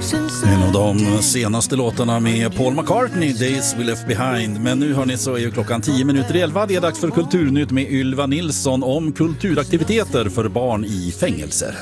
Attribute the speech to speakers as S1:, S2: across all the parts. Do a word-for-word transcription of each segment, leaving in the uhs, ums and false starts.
S1: En av de senaste låtarna med Paul McCartney, Days We Left Behind. Men nu hör ni så är ju klockan tio minuter i elva. Det är dags för Kulturnytt med Ylva Nilsson om kulturaktiviteter för barn i fängelser.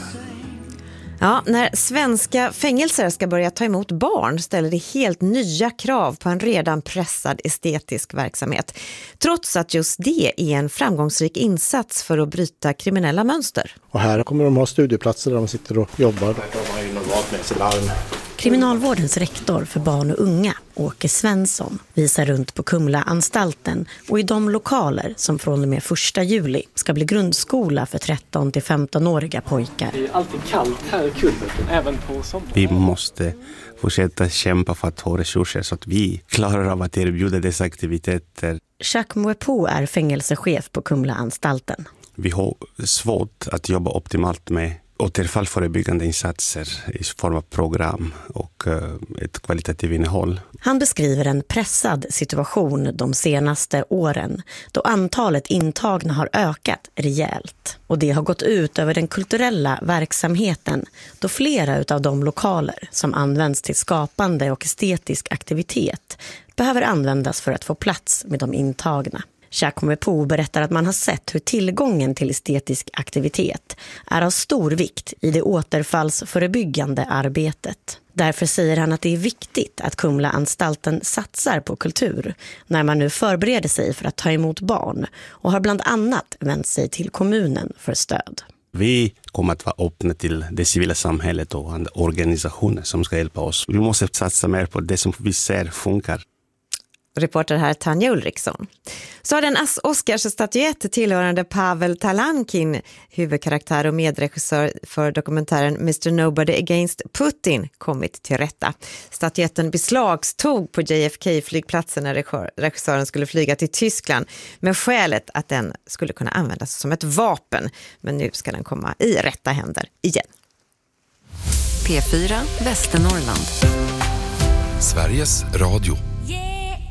S2: Ja, när svenska fängelser ska börja ta emot barn ställer det helt nya krav på en redan pressad estetisk verksamhet. Trots att just det är en framgångsrik insats för att bryta kriminella mönster.
S3: Och här kommer de ha studieplatser där de sitter och jobbar. Där har man ju normalt med sig larm.
S4: Kriminalvårdens rektor för barn och unga, Åke Svensson, visar runt på Kumla-anstalten och i de lokaler som från och med första juli ska bli grundskola för tretton till femton-åriga pojkar.
S5: Det är alltid kallt här i kulverten, även på sommaren.
S6: Vi måste fortsätta kämpa för att ha resurser så att vi klarar av att erbjuda dessa aktiviteter.
S4: Jacques Mouepo är fängelsechef på Kumla-anstalten.
S6: Vi har svårt att jobba optimalt med återfallsförebyggande insatser i form av program och ett kvalitativt innehåll.
S4: Han beskriver en pressad situation de senaste åren då antalet intagna har ökat rejält. Och det har gått ut över den kulturella verksamheten då flera av de lokaler som används till skapande och estetisk aktivitet behöver användas för att få plats med de intagna. Jacques Mouepo berättar att man har sett hur tillgången till estetisk aktivitet är av stor vikt i det återfallsförebyggande arbetet. Därför säger han att det är viktigt att Kumla-anstalten satsar på kultur när man nu förbereder sig för att ta emot barn och har bland annat vänt sig till kommunen för stöd.
S6: Vi kommer att vara öppna till det civila samhället och andra organisationer som ska hjälpa oss. Vi måste satsa mer på det som vi ser funkar.
S2: Reporter här Tanja Ulriksson. Så har den Oscarsstatyett tillhörande Pavel Talankin, huvudkaraktär och medregissör för dokumentären mister Nobody Against Putin, kommit till rätta. Statyetten beslagstog på J F K-flygplatsen när regissören skulle flyga till Tyskland med skälet att den skulle kunna användas som ett vapen. Men nu ska den komma i rätta händer igen.
S7: P fyra Västernorrland.
S8: Sveriges Radio.